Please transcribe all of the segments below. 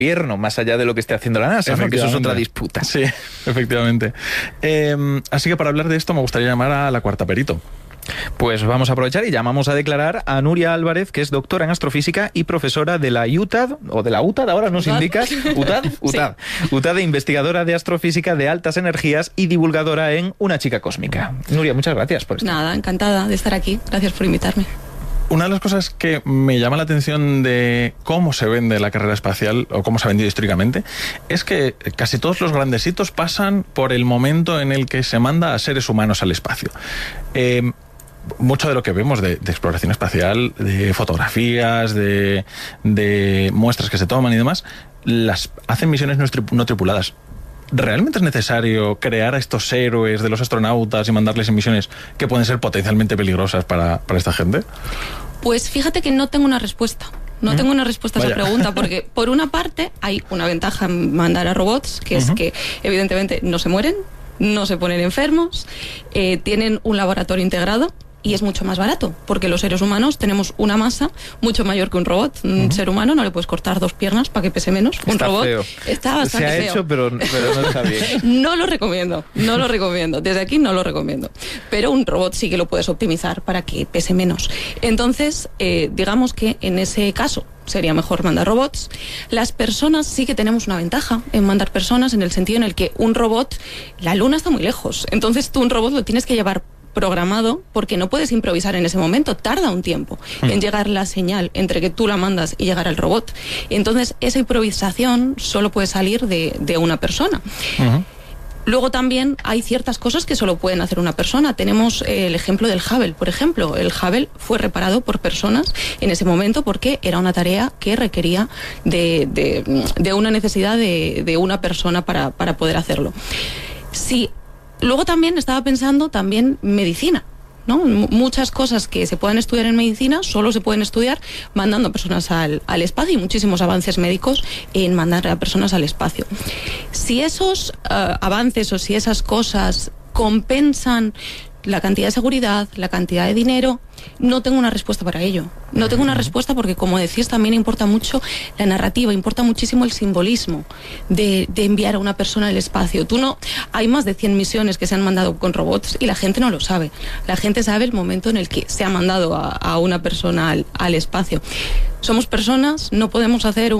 gobierno, más allá de lo que esté haciendo la NASA, ¿no? Que eso es otra disputa. Sí, efectivamente. Así que para hablar de esto me gustaría llamar a la cuarta perito. Pues vamos a aprovechar y llamamos a declarar a Nuria Álvarez, que es doctora en astrofísica y profesora de la UTAD, o de la UTAD, ahora nos indicas, UTAD, UTAD, investigadora de astrofísica de altas energías y divulgadora en Una chica cósmica. Nuria, muchas gracias por estar. Nada, encantada de estar aquí. Gracias por invitarme. Una de las cosas que me llama la atención de cómo se vende la carrera espacial, o cómo se ha vendido históricamente, es que casi todos los grandes hitos pasan por el momento en el que se manda a seres humanos al espacio. Mucho de lo que vemos de exploración espacial, de fotografías, de muestras que se toman y demás, las hacen misiones no tripuladas. ¿Realmente es necesario crear a estos héroes de los astronautas y mandarles en misiones que pueden ser potencialmente peligrosas para esta gente? Pues fíjate que no tengo una respuesta. No tengo una respuesta a esa pregunta, porque por una parte hay una ventaja en mandar a robots, que es que evidentemente no se mueren, no se ponen enfermos, tienen un laboratorio integrado, y es mucho más barato, porque los seres humanos tenemos una masa mucho mayor que un robot. Un ser humano no le puedes cortar 2 piernas para que pese menos. Un robot feo. Está bastante feo. Se ha hecho, pero no está bien. No lo recomiendo. Desde aquí no lo recomiendo. Pero un robot sí que lo puedes optimizar para que pese menos. Entonces, digamos que en ese caso sería mejor mandar robots. Las personas sí que tenemos una ventaja en mandar personas, en el sentido en el que un robot, la luna está muy lejos. Entonces tú un robot lo tienes que llevar programado, porque no puedes improvisar en ese momento, tarda un tiempo en llegar la señal entre que tú la mandas y llegar al robot. Entonces esa improvisación solo puede salir de una persona. Luego también hay ciertas cosas que solo pueden hacer una persona. Tenemos el ejemplo del Hubble, por ejemplo. El Hubble fue reparado por personas en ese momento porque era una tarea que requería de una necesidad de una persona para poder hacerlo. Sí. Luego también estaba pensando medicina, ¿no? Muchas cosas que se puedan estudiar en medicina solo se pueden estudiar mandando personas al espacio, y muchísimos avances médicos en mandar a personas al espacio. Si esos avances o si esas cosas compensan la cantidad de seguridad, la cantidad de dinero, no tengo una respuesta para ello. No tengo una respuesta porque, como decís, también importa mucho la narrativa, importa muchísimo el simbolismo de enviar a una persona al espacio. Hay más de 100 misiones que se han mandado con robots y la gente no lo sabe. La gente sabe el momento en el que se ha mandado a una persona al espacio. Somos personas, no podemos hacer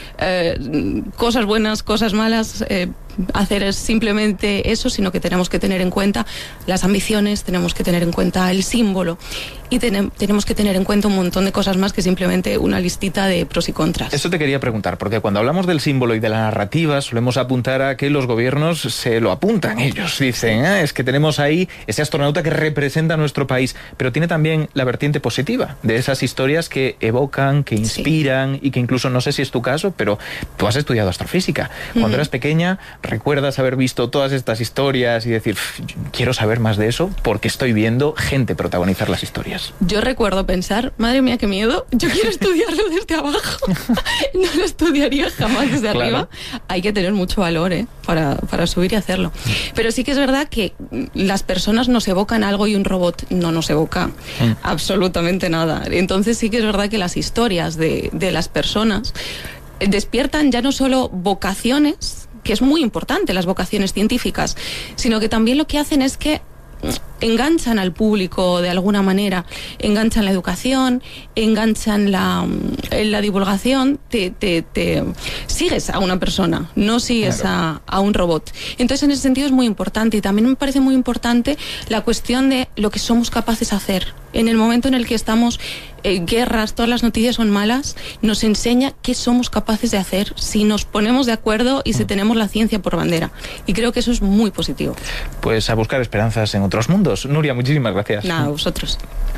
cosas buenas, cosas malas, hacer simplemente eso, sino que tenemos que tener en cuenta las ambiciones, tenemos que tener en cuenta el símbolo y tenemos que tener en cuenta un montón de cosas más que simplemente una listita de pros y contras. Eso te quería preguntar, porque cuando hablamos del símbolo y de la narrativa solemos apuntar a que los gobiernos se lo apuntan ellos. Dicen, es que tenemos ahí ese astronauta que representa a nuestro país, pero tiene también la vertiente positiva de esas historias que evocan, que inspiran y que incluso, no sé si es tu caso, pero tú has estudiado astrofísica. Cuando eras pequeña, ¿recuerdas haber visto todas estas historias y decir, quiero saber más de eso porque estoy viendo gente protagonizar las historias? Yo recuerdo pensar, madre mía, qué miedo, yo quiero estudiarlo desde abajo. No lo estudiaría jamás desde arriba. Hay que tener mucho valor para subir y hacerlo. Pero sí que es verdad que las personas nos evocan algo y un robot no nos evoca absolutamente nada. Entonces sí que es verdad que las historias de las personas despiertan ya no solo vocaciones, que es muy importante, las vocaciones científicas, sino que también lo que hacen es que enganchan al público de alguna manera, enganchan la educación, enganchan la divulgación, te sigues a una persona, no sigues a un robot. Entonces en ese sentido es muy importante, y también me parece muy importante la cuestión de lo que somos capaces de hacer. En el momento en el que estamos guerras, todas las noticias son malas, nos enseña qué somos capaces de hacer si nos ponemos de acuerdo y si tenemos la ciencia por bandera. Y creo que eso es muy positivo. Pues a buscar esperanzas en otros mundos. Nuria, muchísimas gracias. Nada, a vosotros.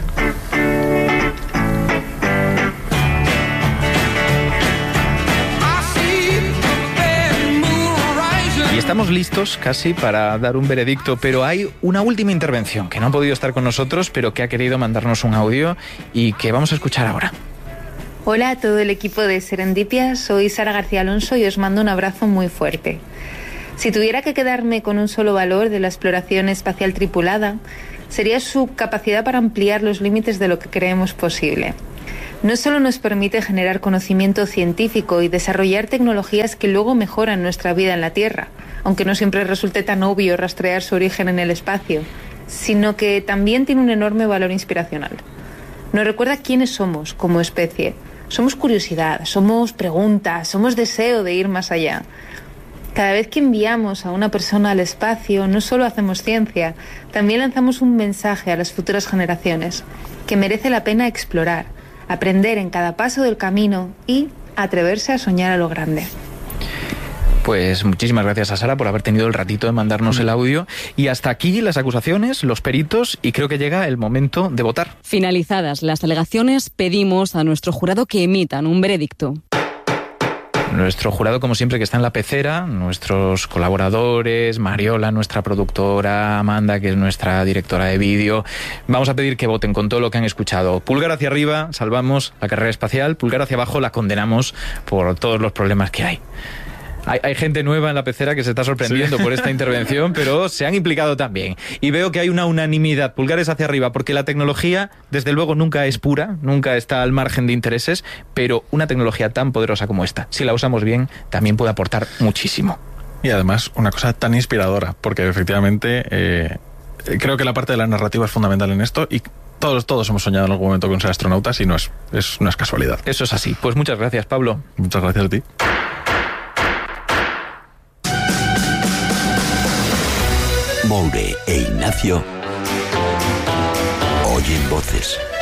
Y estamos listos casi para dar un veredicto, pero hay una última intervención que no ha podido estar con nosotros, pero que ha querido mandarnos un audio y que vamos a escuchar ahora. Hola a todo el equipo de Serendipia, soy Sara García Alonso y os mando un abrazo muy fuerte. Si tuviera que quedarme con un solo valor de la exploración espacial tripulada, sería su capacidad para ampliar los límites de lo que creemos posible. No solo nos permite generar conocimiento científico y desarrollar tecnologías que luego mejoran nuestra vida en la Tierra, aunque no siempre resulte tan obvio rastrear su origen en el espacio, sino que también tiene un enorme valor inspiracional. Nos recuerda quiénes somos como especie. Somos curiosidad, somos preguntas, somos deseo de ir más allá. Cada vez que enviamos a una persona al espacio, no solo hacemos ciencia, también lanzamos un mensaje a las futuras generaciones, que merece la pena explorar, aprender en cada paso del camino y atreverse a soñar a lo grande. Pues muchísimas gracias a Sara por haber tenido el ratito de mandarnos el audio. Y hasta aquí las acusaciones, los peritos, y creo que llega el momento de votar. Finalizadas las alegaciones, pedimos a nuestro jurado que emitan un veredicto. Nuestro jurado, como siempre, que está en la pecera, nuestros colaboradores, Mariola, nuestra productora, Amanda, que es nuestra directora de vídeo. Vamos a pedir que voten con todo lo que han escuchado. Pulgar hacia arriba, salvamos la carrera espacial. Pulgar hacia abajo, la condenamos por todos los problemas que hay. Hay gente nueva en la pecera que se está sorprendiendo por esta intervención, pero se han implicado también. Y veo que hay una unanimidad, pulgares hacia arriba, porque la tecnología, desde luego, nunca es pura, nunca está al margen de intereses, pero una tecnología tan poderosa como esta, si la usamos bien, también puede aportar muchísimo. Y además, una cosa tan inspiradora, porque efectivamente creo que la parte de la narrativa es fundamental en esto y todos hemos soñado en algún momento con ser astronautas y no es casualidad. Eso es así. Pues muchas gracias, Pablo. Muchas gracias a ti. Moure e Ignacio oyen voces.